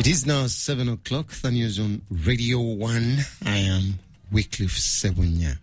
It is now 7 o'clock. The news on Radio 1. I am Wycliffe Sebunya.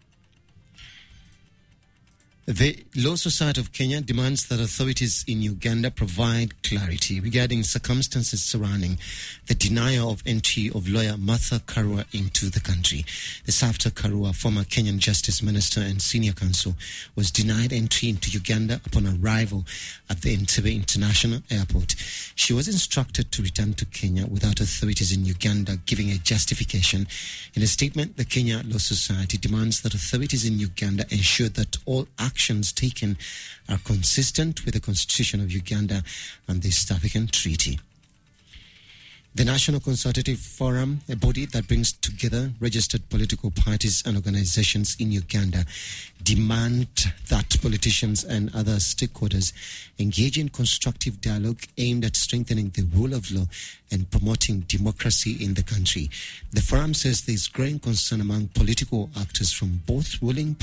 The Law Society of Kenya demands that authorities in Uganda provide clarity regarding circumstances surrounding the denial of entry of lawyer Martha Karua into the country. This after Karua, former Kenyan Justice Minister and Senior Counsel, was denied entry into Uganda upon arrival at the Entebbe International Airport. She was instructed to return to Kenya without authorities in Uganda giving a justification. In a statement, the Kenya Law Society demands that authorities in Uganda ensure that all actions taken are consistent with the Constitution of Uganda and the East African Treaty. The National Consultative Forum, a body that brings together registered political parties and organizations in Uganda, demand that politicians and other stakeholders engage in constructive dialogue aimed at strengthening the rule of law and promoting democracy in the country. The forum says there is growing concern among political actors from both the ruling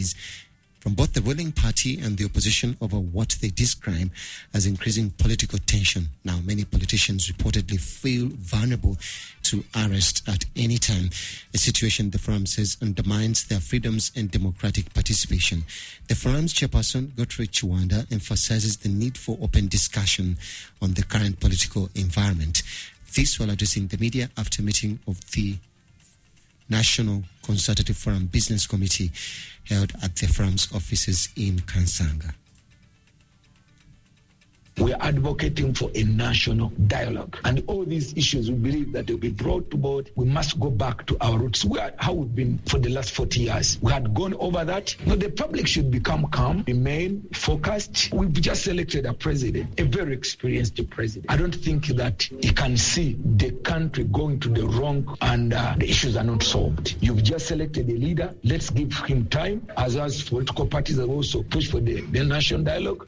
party and the opposition over what they describe as increasing political tension. Now, many politicians reportedly feel vulnerable to arrest at any time, a situation the forum says undermines their freedoms and democratic participation. The forum's chairperson, Godfrey Chiwanda, emphasizes the need for open discussion on the current political environment. This while addressing the media after meeting of the National Consultative Forum Business Committee held at the forum's offices in Kansanga. We are advocating for a national dialogue. And all these issues, we believe that they'll be brought to board. We must go back to our roots, how we've been for the last 40 years. We had gone over that. Now the public should become calm, remain focused. We've just elected a president, a very experienced president. I don't think that he can see the country going to the wrong and the issues are not solved. You've just elected a leader. Let's give him time. As political parties have also pushed for the national dialogue.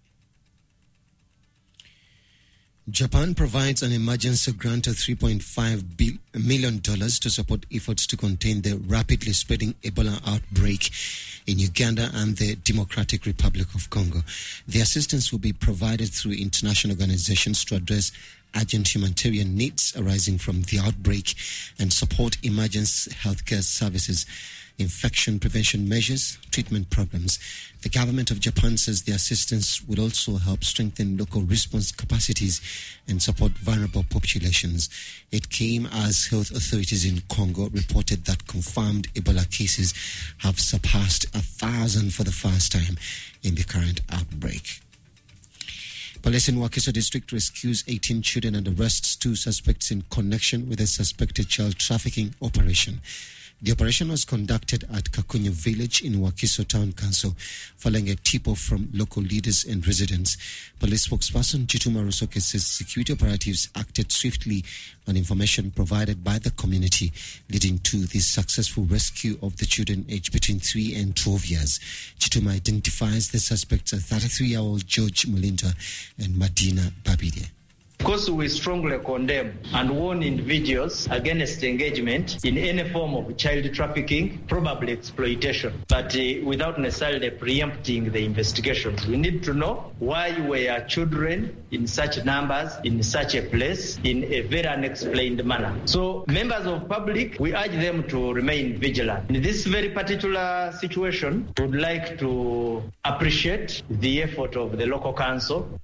Japan provides an emergency grant of $3.5 million to support efforts to contain the rapidly spreading Ebola outbreak in Uganda and the Democratic Republic of Congo. The assistance will be provided through international organizations to address urgent humanitarian needs arising from the outbreak and support emergency healthcare services, infection prevention measures, treatment programs. The government of Japan says the assistance would also help strengthen local response capacities and support vulnerable populations. It came as health authorities in Congo reported that confirmed Ebola cases have surpassed 1,000 for the first time in the current outbreak. Police in Wakiso District rescues 18 children and arrests 2 suspects in connection with a suspected child trafficking operation. The operation was conducted at Kakunyu village in Wakiso Town Council following a tip-off from local leaders and residents. Police spokesperson Chituma Rusoke says security operatives acted swiftly on information provided by the community, leading to the successful rescue of the children aged between 3 and 12 years. Chituma identifies the suspects as 33-year-old George Mulinda and Madina Babide. Of course, we strongly condemn and warn individuals against engagement in any form of child trafficking, probably exploitation, but without necessarily preempting the investigations. We need to know why were children in such numbers, in such a place, in a very unexplained manner. So, members of public, we urge them to remain vigilant. In this very particular situation, we would like to appreciate the effort of the local council.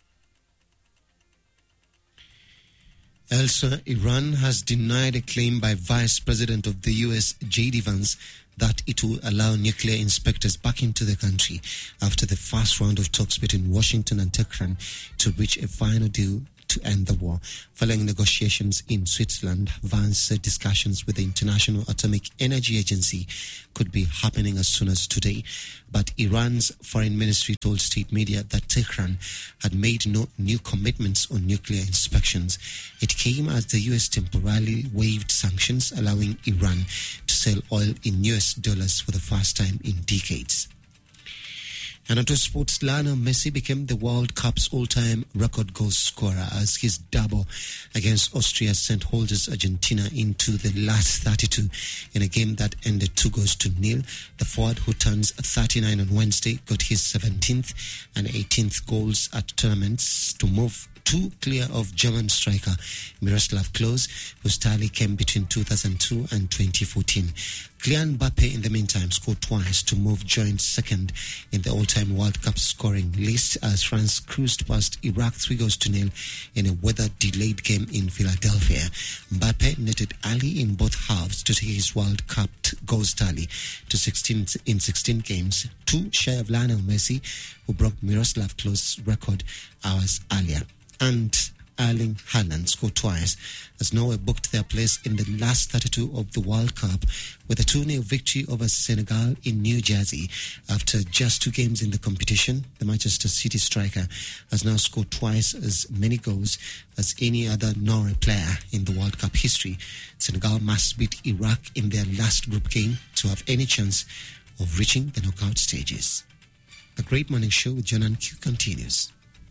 Elsewhere, Iran has denied a claim by Vice President of the U.S., J.D. Vance, that it will allow nuclear inspectors back into the country after the first round of talks between Washington and Tehran to reach a final deal to end the war. Following negotiations in Switzerland, Vance said discussions with the International Atomic Energy Agency could be happening as soon as today. But Iran's foreign ministry told state media that Tehran had made no new commitments on nuclear inspections. It came as the U.S. temporarily waived sanctions, allowing Iran to sell oil in U.S. dollars for the first time in decades. And onto sports, Lionel Messi became the World Cup's all-time record goal scorer as his double against Austria sent holders Argentina into the last 32 in a game that ended 2-0. The forward, who turns 39 on Wednesday, got his 17th and 18th goals at tournaments to move 2 clear of German striker Miroslav Klose, whose tally came between 2002 and 2014. Kylian Mbappe, in the meantime, scored twice to move joint second in the all-time World Cup scoring list as France cruised past Iraq 3-0 in a weather-delayed game in Philadelphia. Mbappe netted early in both halves to take his World Cup goals tally to 16 in 16 games, 2 shy of Lionel Messi, who broke Miroslav Klose's record hours earlier. And Erling Haaland scored twice as Norway booked their place in the last 32 of the World Cup with a 2-0 victory over Senegal in New Jersey. After just 2 games in the competition, the Manchester City striker has now scored twice as many goals as any other Norway player in the World Cup history. Senegal must beat Iraq in their last group game to have any chance of reaching the knockout stages. The Great Morning Show with John and Q continues.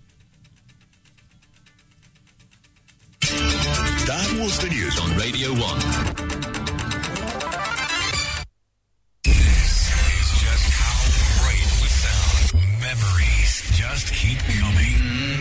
That was the news on Radio 1. This is just how great we sound. Memories just keep coming.